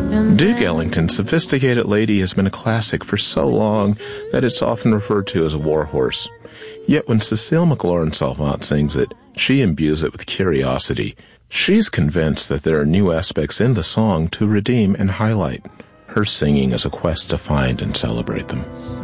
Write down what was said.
Duke Ellington's Sophisticated Lady has been a classic for so long that it's often referred to as a warhorse. Yet when Cécile McLaurin-Salvant sings it, she imbues it with curiosity. She's convinced that there are new aspects in the song to redeem and highlight. Her singing is a quest to find and celebrate them.